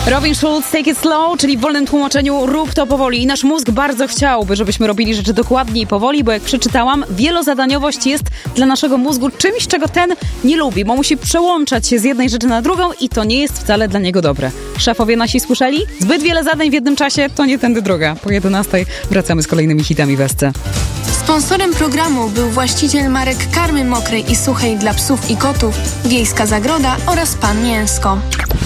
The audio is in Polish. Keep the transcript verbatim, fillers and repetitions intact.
Robin Schulz, Take It Slow, czyli w wolnym tłumaczeniu rób to powoli. I nasz mózg bardzo chciałby, żebyśmy robili rzeczy dokładnie i powoli, bo jak przeczytałam, wielozadaniowość jest dla naszego mózgu czymś, czego ten nie lubi, bo musi przełączać się z jednej rzeczy na drugą i to nie jest wcale dla niego dobre. Szefowie nasi słyszeli? Zbyt wiele zadań w jednym czasie, to nie tędy droga. Po jedenastej wracamy z kolejnymi hitami w Esce. Sponsorem programu był właściciel marek karmy mokrej i suchej dla psów i kotów, Wiejska Zagroda oraz Pan Mięsko.